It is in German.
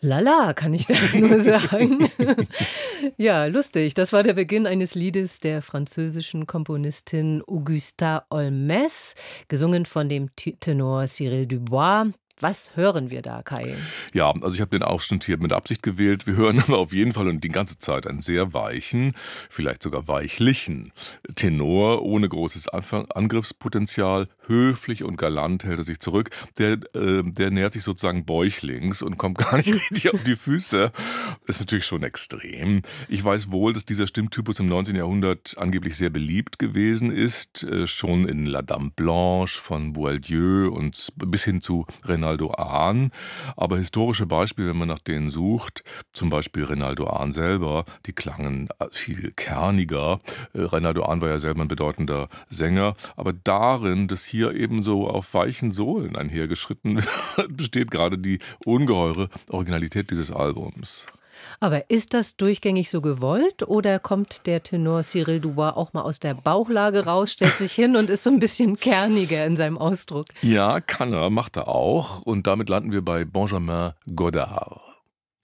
Lala, kann ich da nur sagen. Ja, lustig. Das war der Beginn eines Liedes der französischen Komponistin Augusta Holmes, gesungen von dem Tenor Cyril Dubois. Was hören wir da, Kai? Ja, also ich habe den Ausschnitt hier mit Absicht gewählt. Wir hören aber auf jeden Fall und die ganze Zeit einen sehr weichen, vielleicht sogar weichlichen Tenor, ohne großes Angriffspotenzial. Höflich und galant hält er sich zurück. Der nähert sich sozusagen bäuchlings und kommt gar nicht richtig auf die Füße. Ist natürlich schon extrem. Ich weiß wohl, dass dieser Stimmtypus im 19. Jahrhundert angeblich sehr beliebt gewesen ist. Schon in La Dame Blanche von Boieldieu und bis hin zu Reynaldo Hahn. Aber historische Beispiele, wenn man nach denen sucht, zum Beispiel Reynaldo Hahn selber, die klangen viel kerniger. Reynaldo Hahn war ja selber ein bedeutender Sänger. Aber darin, dass hier eben so auf weichen Sohlen einhergeschritten besteht gerade die ungeheure Originalität dieses Albums. Aber ist das durchgängig so gewollt oder kommt der Tenor Cyril Dubois auch mal aus der Bauchlage raus, stellt sich hin und ist so ein bisschen kerniger in seinem Ausdruck? Ja, kann er, macht er auch. Und damit landen wir bei Benjamin Godard.